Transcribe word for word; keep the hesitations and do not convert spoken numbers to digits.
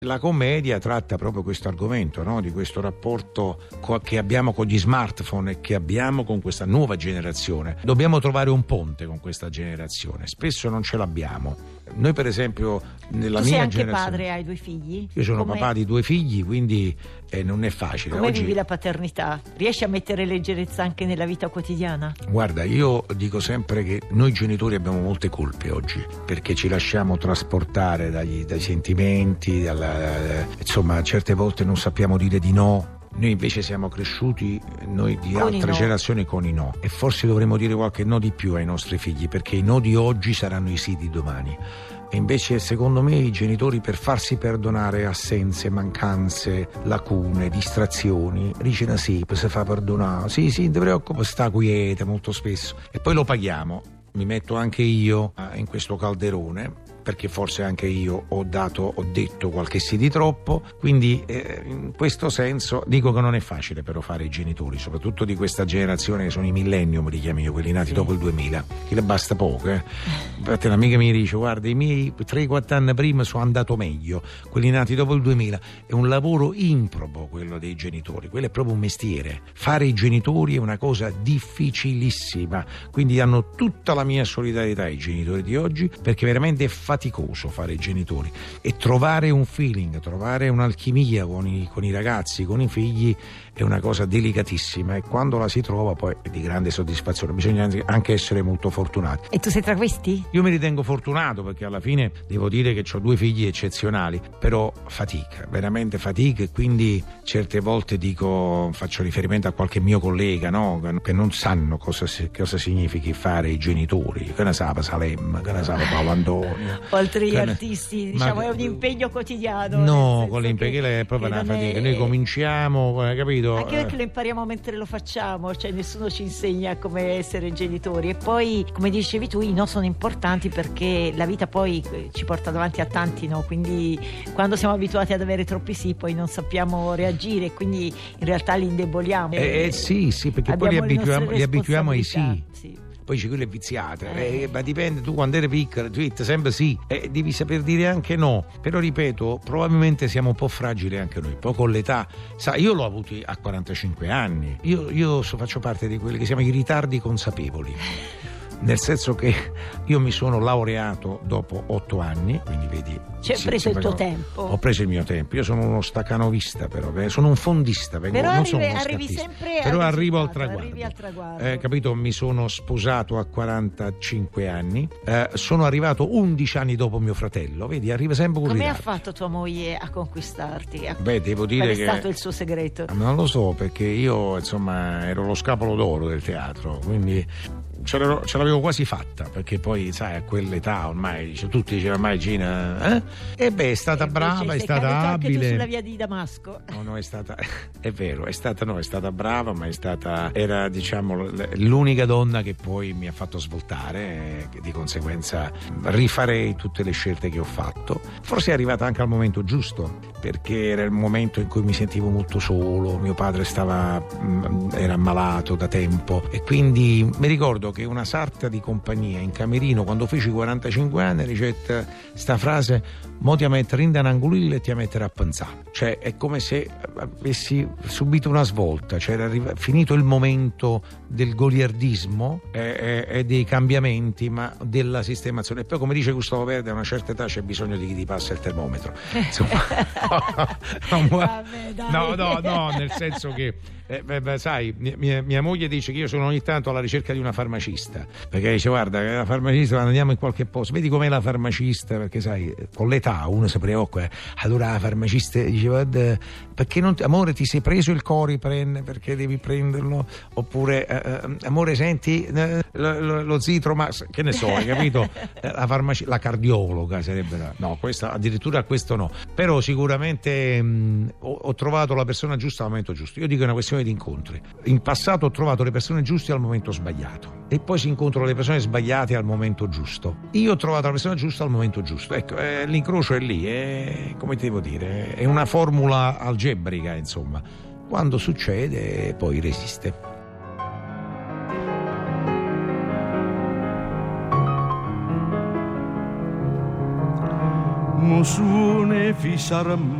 La commedia tratta proprio questo argomento, no? Di questo rapporto co- che abbiamo con gli smartphone e che abbiamo con questa nuova generazione. Dobbiamo trovare un ponte con questa generazione, spesso non ce l'abbiamo. Noi per esempio nella tu mia sei anche generazione... padre, hai due figli? Io sono Come... papà di due figli, quindi eh, non è facile. Come Oggi... vivi la paternità? Riesci a mettere leggerezza anche nella vita quotidiana? Guarda, io dico sempre che noi genitori abbiamo molte colpe oggi, perché ci lasciamo trasportare dagli, dai sentimenti, dalla, insomma certe volte non sappiamo dire di no. Noi invece siamo cresciuti, noi di con altre no. generazioni, con i no, e forse dovremmo dire qualche no di più ai nostri figli, perché i no di oggi saranno i sì di domani. E invece secondo me i genitori, per farsi perdonare assenze, mancanze, lacune, distrazioni, dicono sì, si fa perdonare, sì sì, ti preoccupa, sta quiete molto spesso, e poi lo paghiamo. Mi metto anche io in questo calderone, perché forse anche io ho dato, ho detto qualche sì di troppo, quindi eh, in questo senso dico che non è facile però fare i genitori, soprattutto di ququesta generazione che sono i millennium, li chiamo io, quelli nati sì. dopo il duemila, che le basta poco, eh. Infatti un'amica mi dice, guarda, i miei tre quattro anni prima sono andato meglio, quelli nati dopo il duemila, è un lavoro improbo quello dei genitori, quello è proprio un mestiere, fare i genitori è una cosa difficilissima, quindi hanno tutta la mia solidarietà ai genitori di oggi, perché veramente è faticoso fare i genitori, e trovare un feeling, trovare un'alchimia con i, con i ragazzi, con i figli è una cosa delicatissima, e quando la si trova poi è di grande soddisfazione. Bisogna anche essere molto fortunati. E tu sei tra questi? Io mi ritengo fortunato, perché alla fine devo dire che ho due figli eccezionali, però fatica, veramente fatica, e quindi certe volte dico, faccio riferimento a qualche mio collega, no? Che non sanno cosa, cosa significhi fare i genitori, che ne sa Salem, che ne sa Paolo Antonio. Oltre agli ne... artisti, diciamo, Ma... è un impegno quotidiano. No, con l'impegno è proprio una fatica. È... Noi cominciamo, capito? Anche perché lo impariamo mentre lo facciamo, cioè nessuno ci insegna come essere genitori. E poi, come dicevi tu, i no sono importanti, perché la vita poi ci porta davanti a tanti no, quindi quando siamo abituati ad avere troppi sì poi non sappiamo reagire, e quindi in realtà li indeboliamo. Eh, eh sì, sì, perché poi li abituiamo, li abituiamo ai sì. sì. Poi c'è quello è viziato, eh. eh, ma dipende, tu quando eri piccolo tu dici sempre sì, eh, devi saper dire anche no, però ripeto, probabilmente siamo un po' fragili anche noi, poi con l'età, sai, io l'ho avuto a quarantacinque anni, io, io so, faccio parte di quelli che si chiamano i ritardi consapevoli. Nel senso che io mi sono laureato dopo otto anni, quindi vedi... Ci hai sì, preso sì, il tuo ho, tempo. Ho preso il mio tempo, io sono uno staccanovista però, sono un fondista, vengo, però non arrivi, sono uno arrivi scattista, sempre però al arrivo al risultato, traguardo. Arrivi al traguardo. Eh, capito? Mi sono sposato a quarantacinque anni, eh, sono arrivato undici anni dopo mio fratello, vedi, arriva sempre con Come ritardo. ha fatto tua moglie a conquistarti? A... Beh, devo dire Qual è che... stato il suo segreto? Non lo so, perché io insomma ero lo scapolo d'oro del teatro, quindi ce l'avevo, ce l'avevo quasi fatta, perché poi sai a quell'età ormai dice, tutti dicevano ormai Gina eh? e beh è stata e brava, è sei stata abile anche tu sulla via di Damasco. no no è stata è vero è stata no è stata brava, ma è stata era diciamo l'unica donna che poi mi ha fatto svoltare, e di conseguenza rifarei tutte le scelte che ho fatto. Forse è arrivata anche al momento giusto, perché era il momento in cui mi sentivo molto solo, mio padre stava era ammalato da tempo, e quindi mi ricordo che una sarta di compagnia in camerino, quando feci quarantacinque anni, ricetta sta frase: mo ti a mettere in un'angolilla e ti a mettere a pensare. Cioè è come se avessi subito una svolta, cioè era arrivato, finito il momento del goliardismo e, e, e dei cambiamenti, ma della sistemazione. E poi, come dice Gustavo Verde, a una certa età c'è bisogno di chi ti passa il termometro, insomma. no, Vabbè, dai. no no no nel senso che eh, beh, sai, mia, mia moglie dice che io sono ogni tanto alla ricerca di una farmacista, perché dice guarda che la farmacista, quando andiamo in qualche posto, vedi com'è la farmacista, perché sai con l'età uno si preoccupa, allora la farmacista dice guarda, perché non ti, amore ti sei preso il Coriprene, perché devi prenderlo, oppure eh, amore senti eh, lo, lo zitro, ma che ne so, hai capito? La farmacia, la cardiologa sarebbe la, no, questa addirittura questo no, però sicuramente mh, ho, ho trovato la persona giusta al momento giusto. Io dico è una questione di incontri. In passato ho trovato le persone giuste al momento sbagliato, e poi si incontrano le persone sbagliate al momento giusto. Io ho trovato la persona giusta al momento giusto, ecco, eh, l'incrocio è lì, è, come ti devo dire, è una formula algebrica, insomma, quando succede poi resiste. Mo su ne fissar